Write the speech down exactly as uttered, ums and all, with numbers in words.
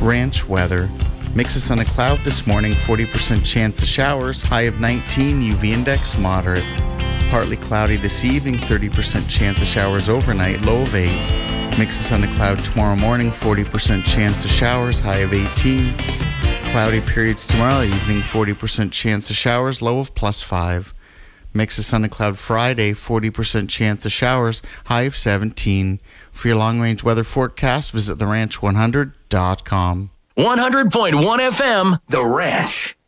Ranch weather. Mix of sun and cloud this morning, forty percent chance of showers, high of nineteen, U V index moderate. Partly cloudy this evening, thirty percent chance of showers overnight, low of eight. Mix of sun and cloud tomorrow morning, forty percent chance of showers, high of eighteen. Cloudy periods tomorrow evening, forty percent chance of showers, low of plus five. Mix of sun and cloud Friday, forty percent chance of showers, high of seventeen. For your long-range weather forecast, visit the ranch one hundred dot com. one hundred point one F M, The Ranch.